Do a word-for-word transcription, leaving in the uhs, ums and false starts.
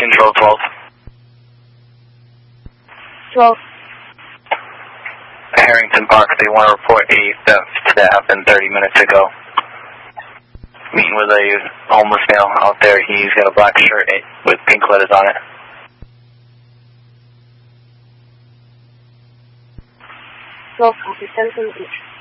Control twelve. twelve. Harrington Park, they want to report a theft that happened thirty minutes ago. Meeting with a homeless male out there. He's got a black shirt with pink letters on it. twelve, copy, ten from the beach.